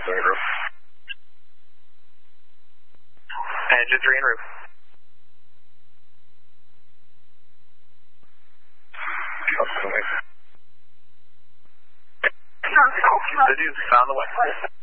roof. Engine 3 en route. Okay. The news is on the way.